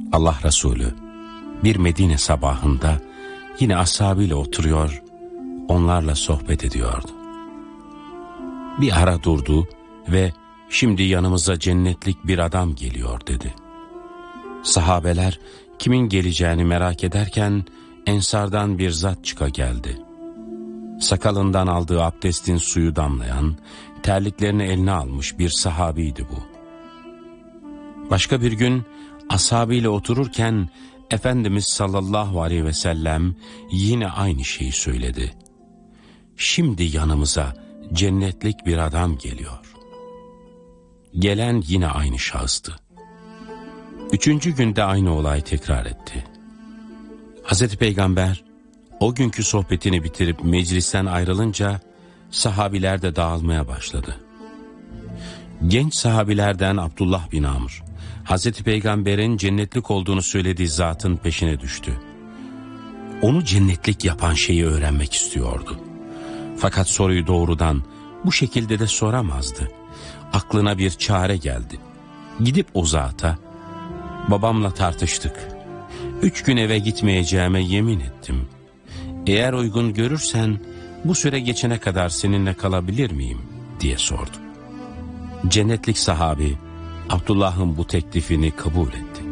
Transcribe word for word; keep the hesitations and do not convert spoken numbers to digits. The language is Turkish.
Allah Resulü bir Medine sabahında yine ashabıyla oturuyor, onlarla sohbet ediyordu. Bir ara durdu ve "Şimdi yanımıza cennetlik bir adam geliyor" dedi. Sahabeler kimin geleceğini merak ederken Ensardan bir zat çıka geldi. Sakalından aldığı abdestin suyu damlayan, terliklerini eline almış bir sahabiydi bu. Başka bir gün ashabıyla otururken Efendimiz sallallahu aleyhi ve sellem yine aynı şeyi söyledi. "Şimdi yanımıza cennetlik bir adam geliyor." Gelen yine aynı şahıstı. Üçüncü günde aynı olay tekrar etti. Hazreti Peygamber o günkü sohbetini bitirip meclisten ayrılınca sahabiler de dağılmaya başladı. Genç sahabilerden Abdullah bin Amr, Hazreti Peygamber'in cennetlik olduğunu söylediği zatın peşine düştü. Onu cennetlik yapan şeyi öğrenmek istiyordu. Fakat soruyu doğrudan bu şekilde de soramazdı. Aklına bir çare geldi. Gidip o zata, "Babamla tartıştık. Üç gün eve gitmeyeceğime yemin ettim. Eğer uygun görürsen bu süre geçene kadar seninle kalabilir miyim?" diye sordu. Cennetlik sahabi Abdullah'ın bu teklifini kabul etti.